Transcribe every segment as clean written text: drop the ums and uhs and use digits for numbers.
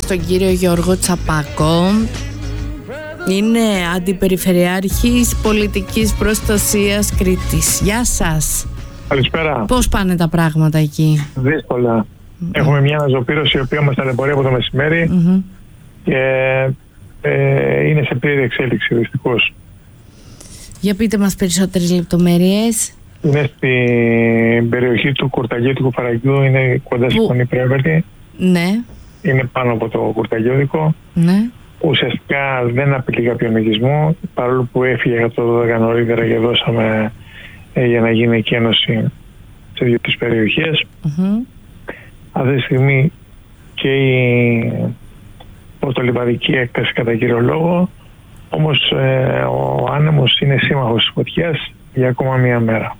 στον κύριο Γιώργο Τσαπάκο. Είναι αντιπεριφερειάρχης πολιτικής προστασίας Κρήτης. Γεια σας. Καλησπέρα. Πώς πάνε τα πράγματα εκεί? Δύσκολα. Έχουμε μια αναζωπήρωση η οποία μας ταλαιπωρεί από το μεσημέρι και είναι σε πλήρη εξέλιξη δυστυχώς. Για πείτε μας περισσότερες λεπτομέρειες. Είναι στην περιοχή του Κουρταγιώτικου Φαραγγιού, είναι κοντά στη Φωνή Πρέβερτη. Ναι. Είναι πάνω από το Κουρταγιώτικο. Ναι. Ουσιαστικά δεν απειλεί κάποιο νοικισμό, παρόλο που έφυγε από το 12 νωρίτερα και δώσαμε για να γίνει εκένωση σε δύο τις περιοχές. Αυτή τη στιγμή και η πορτολιβαδική έκταση κατά κύριο λόγο, όμως ο άνεμος είναι σύμμαχος της φωτιάς για ακόμα μία μέρα.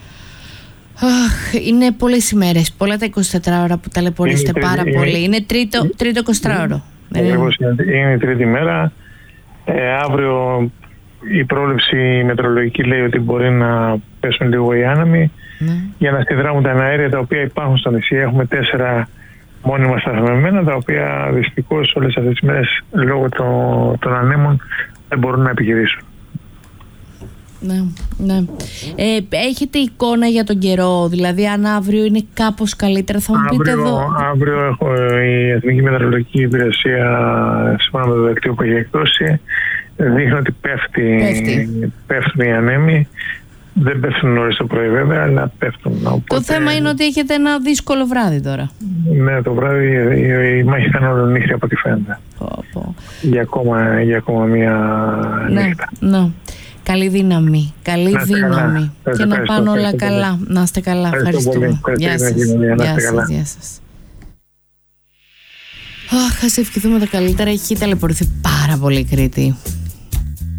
Είναι πολλές ημέρες, πολλά τα 24 ώρα που ταλαιπωρήσετε πάρα πολύ. Είναι τρίτο 24ωρο. Είναι η τρίτη μέρα. Αύριο η πρόληψη μετρολογική λέει ότι μπορεί να πέσουν λίγο οι άνεμοι για να στιδράμουν τα αέρια τα οποία υπάρχουν στο νησί. Έχουμε 4 μόνιμα σταθμευμένα, τα οποία δυστυχώς όλες αυτές τις μέρες λόγω των ανέμων δεν μπορούν να επιχειρήσουν. Ναι. Έχετε εικόνα για τον καιρό? Δηλαδή αν αύριο είναι κάπως καλύτερα, θα μου πείτε εδώ? Αύριο έχω η Εθνική Μετεωρολογική Υπηρεσία, σύμφωνα με το δελτίο που έχει εκδώσει, δείχνει ότι πέφτουν οι ανέμοι. Δεν πέφτουν νωρίς το πρωί βέβαια, αλλά πέφτουν. Οπότε... Το θέμα είναι ότι έχετε ένα δύσκολο βράδυ τώρα. Ναι, το βράδυ η μάχη θα είναι ολονύχτια από ό,τι φαίνεται. Για ακόμα μία νύχτα. Ναι. Καλή δύναμη. Και να πάνε όλα καλά. Να είστε καλά. Ευχαριστούμε. Γεια σας. Ας ευχηθούμε τα καλύτερα. Έχει ταλαιπωρηθεί πάρα πολύ η Κρήτη.